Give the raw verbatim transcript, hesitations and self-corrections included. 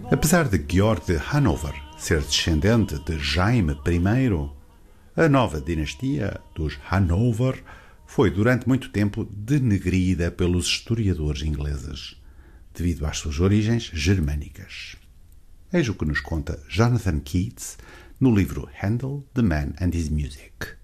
Apesar de Georg de Hanover ser descendente de Jaime I, a nova dinastia dos Hanover foi durante muito tempo denegrida pelos historiadores ingleses, devido às suas origens germânicas. Eis o que nos conta Jonathan Keats no livro Handel, the Man and His Music.